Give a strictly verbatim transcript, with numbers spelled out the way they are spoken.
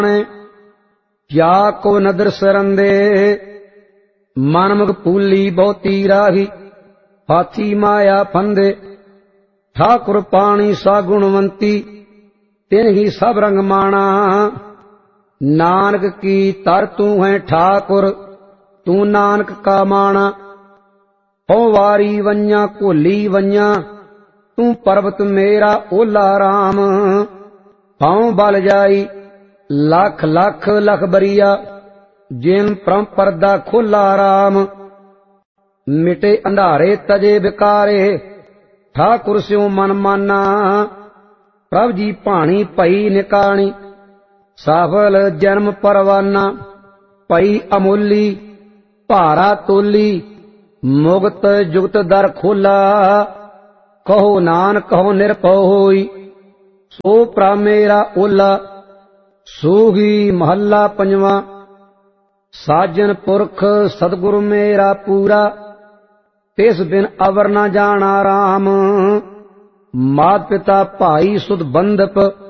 या को नदर सरंदे मनमुख पूली बहुती राही हाथी माया फंदे ठाकुर पाणी सा गुणवंती तिन ही सब रंग माना नानक की तर तू है ठाकुर तू नानक का माना हो वारी वन्या कोली वन्या तू पर्वत मेरा ओला राम पाँव बल जाई लख लख लख बरिया जिन परम परदा खोला राम मिटे अंधारे तजे बिकारे ठाकुर स्यों मन माना प्रभ जी भाणी पई निकाणी सफल जन्म परवाना पई अमोली भारा तोली मुगत जुगत दर खोला कहो नानक कहो निरभउ होई सो प्रभ मेरा ओला सूही महला पंजवा साजन पुरख सतगुरु मेरा पूरा तिस बिन अवर न जाना राम मात पिता भाई सुध बंधप